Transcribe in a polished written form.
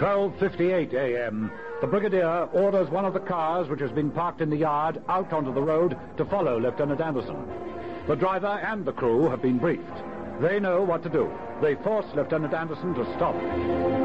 12:58 a.m. The Brigadier orders one of the cars which has been parked in the yard out onto the road to follow Lieutenant Anderson. The driver and the crew have been briefed. They know what to do. They force Lieutenant Anderson to stop.